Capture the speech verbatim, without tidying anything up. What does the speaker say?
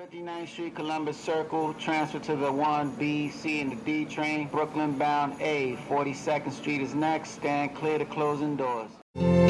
fifty-ninth Street, Columbus Circle, transfer to the one B, C, and the D train. Brooklyn bound A, forty-second Street is next. Stand clear to closing doors.